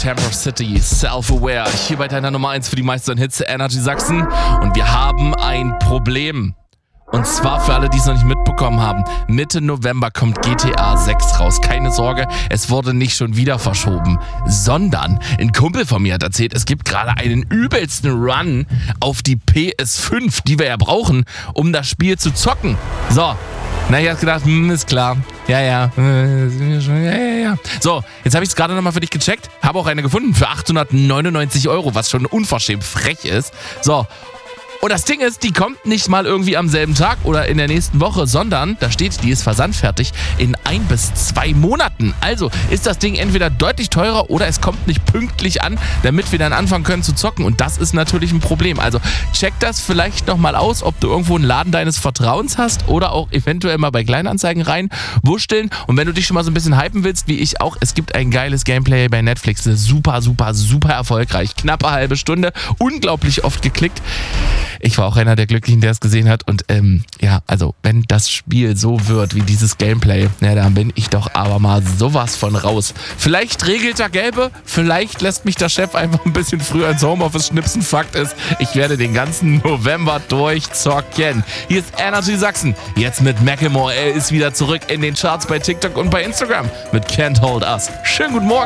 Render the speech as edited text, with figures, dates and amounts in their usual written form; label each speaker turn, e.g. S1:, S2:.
S1: Temper City, Self-Aware, hier bei deiner Nummer 1 für die meisten Hits, Energy Sachsen. Und wir haben ein Problem. Und zwar für alle, die es noch nicht mitbekommen haben, Mitte November kommt GTA 6 raus. Keine Sorge, es wurde nicht schon wieder verschoben, sondern ein Kumpel von mir hat erzählt, es gibt gerade einen übelsten Run auf die PS5, die wir ja brauchen, um das Spiel zu zocken. So, na, ich hab gedacht, ist klar. Ja. So, jetzt habe ich es gerade nochmal für dich gecheckt, habe auch eine gefunden für 899 €, was schon unverschämt frech ist. So. Und das Ding ist, die kommt nicht mal irgendwie am selben Tag oder in der nächsten Woche, sondern da steht, die ist versandfertig in 1 bis 2 Monaten. Also ist das Ding entweder deutlich teurer oder es kommt nicht pünktlich an, damit wir dann anfangen können zu zocken. Und das ist natürlich ein Problem. Also check das vielleicht nochmal aus, ob du irgendwo einen Laden deines Vertrauens hast oder auch eventuell mal bei Kleinanzeigen reinwursteln. Und wenn du dich schon mal so ein bisschen hypen willst, wie ich auch, es gibt ein geiles Gameplay bei Netflix. Super erfolgreich. Knappe halbe Stunde. Unglaublich oft geklickt. Ich war auch einer der Glücklichen, der es gesehen hat. Und also wenn das Spiel so wird wie dieses Gameplay, dann bin ich doch aber mal sowas von raus. Vielleicht regelt der Gelbe, vielleicht lässt mich der Chef einfach ein bisschen früher ins Homeoffice schnipsen. Fakt ist, ich werde den ganzen November durchzocken. Hier ist Energy Sachsen, jetzt mit Macklemore. Er ist wieder zurück in den Charts bei TikTok und bei Instagram mit Can't Hold Us. Schönen guten Morgen.